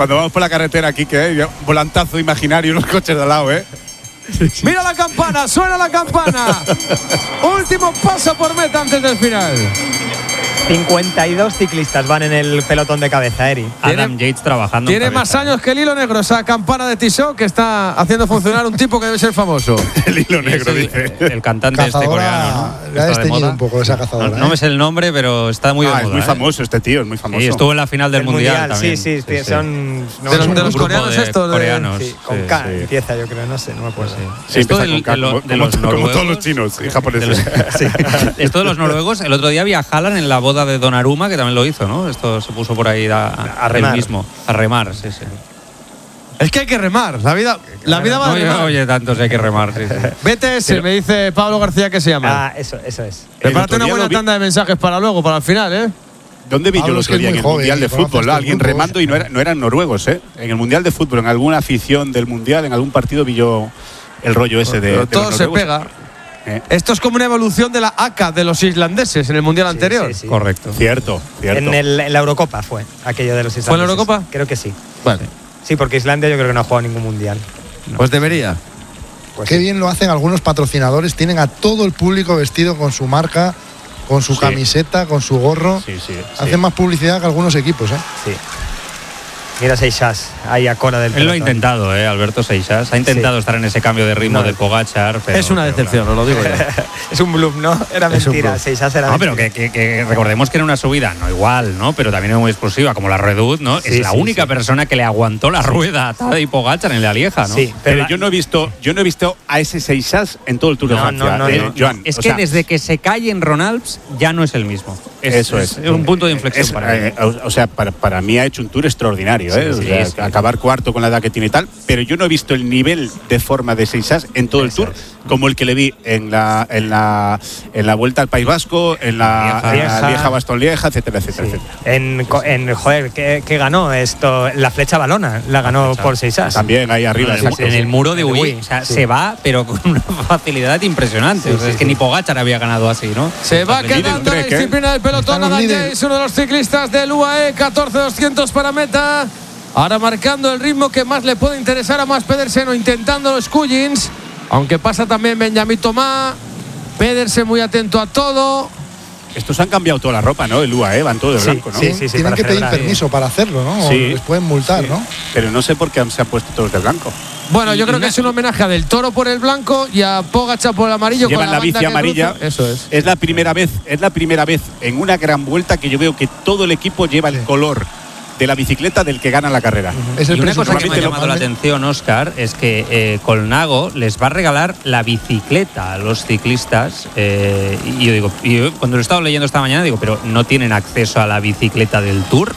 Cuando vamos por la carretera aquí, que volantazo imaginario, los coches de al lado, ¿eh? Sí. Mira la campana, suena la campana. Último paso por meta antes del final. 52 ciclistas van en el pelotón de cabeza, Eri. Adam Yates trabajando. Tiene más años que el hilo negro, esa campana de Tissot que está haciendo funcionar un tipo que debe ser famoso. El hilo negro, dice. El cantante cazadora, coreano, ¿no? Le ha desteñido un poco esa cazadora. No me sé el nombre, pero está muy de moda. Es muy famoso este tío, es muy famoso. Y estuvo en la final del mundial también. Sí, son de los coreanos estos. Coreanos. Sí, con K empieza, yo creo, no sé, no me acuerdo. Sí, esto empieza con K, como todos los chinos y japoneses. Esto de los noruegos, el otro día había Haaland en la boda de Donnarumma, que también lo hizo, ¿no? Esto se puso por ahí a remar. Mismo, a remar, sí. Es que hay que remar, la vida va a remar. Oye, tanto si hay que remar, sí. BTS, me dice Pablo García que se llama. Ah, eso es. Prepárate una buena tanda de mensajes para luego, para el final, ¿eh? ¿Dónde vi yo los que en el Mundial de Fútbol? Alguien remando y no eran noruegos, ¿eh? En el Mundial de Fútbol, en alguna afición del Mundial, en algún partido vi yo el rollo ese de todo se pega. Esto es como una evolución de la ACA de los islandeses en el Mundial anterior. Sí. Correcto. Cierto. En la Eurocopa fue aquello de los islandeses. ¿Fue en la Eurocopa? Creo que sí. Vale. Sí, porque Islandia yo creo que no ha jugado ningún Mundial. No. Pues debería. Pues qué bien lo hacen algunos patrocinadores. Tienen a todo el público vestido con su marca, con su camiseta, con su gorro. Sí. Hacen más publicidad que algunos equipos, ¿eh? Sí. Mira Seixas, ahí a cola del pelotón. Él lo ha intentado, Alberto Seixas. Ha intentado estar en ese cambio de ritmo de Pogacar. Pero, es una decepción, os lo digo ya. Es un bluff, ¿no? Era mentira. Seixas era pero que recordemos que era una subida, no igual, ¿no? Pero también muy explosiva, como la Redut, ¿no? Es la única persona que le aguantó la rueda a Tadej Pogacar en la Lieja, ¿no? Sí, pero yo no he visto a ese Seixas en todo el Tour de Francia. Joan, es que desde que se cae en Ronalds ya no es el mismo. Eso es. Es un punto de inflexión para él. O sea, para mí ha hecho un Tour extraordinario, acabar cuarto con la edad que tiene y tal, pero yo no he visto el nivel de forma de Seixas en todo el Tour como el que le vi en la Vuelta al País Vasco, en la Lieja-Bastogne-Lieja, etcétera. Joder, ¿qué ganó esto? La Flecha Valona la ganó por Seixas. También ahí arriba. En el muro de Uy. O sea, se va, pero con una facilidad impresionante. Es que ni Pogacar había ganado así, ¿no? Se va quedando la disciplina del pelotón. Adam Yates, uno de los ciclistas del UAE, 14.200 para meta. Ahora marcando el ritmo que más le puede interesar a Mads Pedersen o intentando los Skuggins. Aunque pasa también Benjamin Thomas. Pedersen muy atento a todo. Estos han cambiado toda la ropa, ¿no? El UAE van todo de blanco, ¿no? Sí, tienen que pedir permiso para hacerlo, ¿no? O les pueden multar, ¿no? Pero no sé por qué se han puesto todos de blanco. Bueno, yo creo que es un homenaje a Del Toro por el blanco y a Pogacar por el amarillo. Llevan la bici amarilla. Eso es. Es la primera vez en una gran vuelta que yo veo que todo el equipo lleva el color de la bicicleta del que gana la carrera. Y una cosa que me ha llamado la atención, Óscar, es que Colnago les va a regalar la bicicleta a los ciclistas. Y yo cuando lo he estado leyendo esta mañana digo, pero no tienen acceso a la bicicleta del Tour.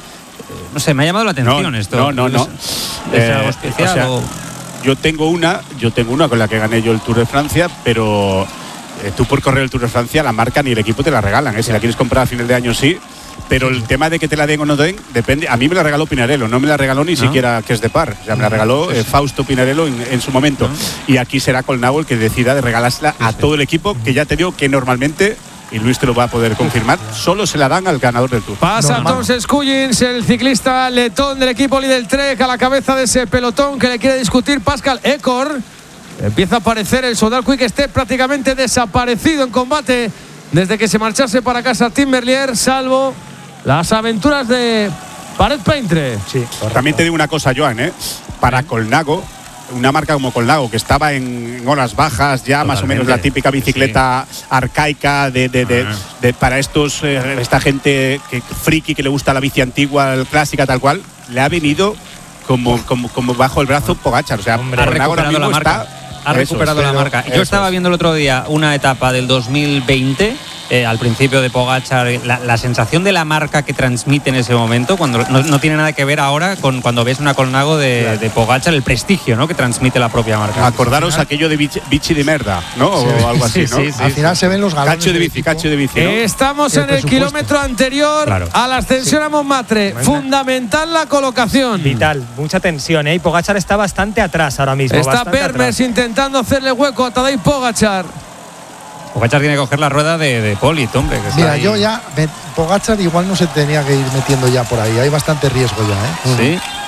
No sé, me ha llamado la atención esto. No. ¿Es algo especial? Yo tengo una con la que gané yo el Tour de Francia, pero tú por correr el Tour de Francia la marca ni el equipo te la regalan. Si la quieres comprar a final de año sí. Pero el tema de que te la den o no den depende. A mí me la regaló Pinarello, no me la regaló ni siquiera que es de par. O sea, me la regaló Fausto Pinarello en su momento. Y aquí será Colnago el que decida de regalársela a todo el equipo, que ya te digo que normalmente, y Luis te lo va a poder confirmar, solo se la dan al ganador del Tour. Pasa entonces Skuggins, el ciclista letón del equipo Lidl Trek, a la cabeza de ese pelotón que le quiere discutir Pascal Ecor. Empieza a aparecer el Soudal Quick Step, prácticamente desaparecido en combate desde que se marchase para casa Tim Merlier, salvo las aventuras de Paret Peintre. Sí, también te digo una cosa, Joan, para Colnago, una marca como Colnago, que estaba en horas bajas, ya más o menos la típica bicicleta arcaica para esta gente friki que le gusta la bici antigua, clásica, tal cual, le ha venido como bajo el brazo Pogacar. O sea, ha recuperado la marca. Ha recuperado la marca. Yo estaba viendo el otro día una etapa del 2020, al principio de Pogacar, la sensación de la marca que transmite en ese momento, cuando no tiene nada que ver ahora con cuando ves una Colnago de Pogacar, el prestigio, ¿no?, que transmite la propia marca. Acordaros aquello de bici de merda, ¿no? O algo así, ¿no? Al final se ven los galones. Cacho de bici, ¿no? Estamos en el kilómetro anterior a la ascensión a Montmartre. Fundamental la colocación. Vital, mucha tensión, y Pogacar está bastante atrás ahora mismo. Está Vermes intentando hacerle hueco a Tadej Pogacar. Pogacar tiene que coger la rueda de Polit, hombre. Que mira, yo ya, Pogacar igual no se tenía que ir metiendo ya por ahí. Hay bastante riesgo ya, ¿Sí?